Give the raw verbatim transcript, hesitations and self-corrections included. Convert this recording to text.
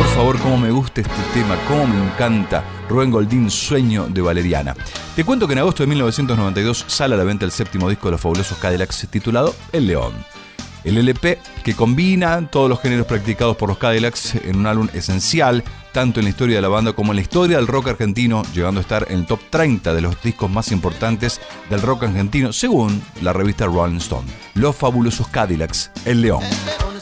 Por favor, cómo me gusta este tema, cómo me encanta. Rubén Goldín, Sueño de Valeriana. Te cuento que en agosto de mil novecientos noventa y dos sale a la venta el séptimo disco de los Fabulosos Cadillacs titulado El León. El L P que combina todos los géneros practicados por los Cadillacs en un álbum esencial, tanto en la historia de la banda como en la historia del rock argentino, llegando a estar en el top treinta de los discos más importantes del rock argentino, según la revista Rolling Stone. Los Fabulosos Cadillacs, El León.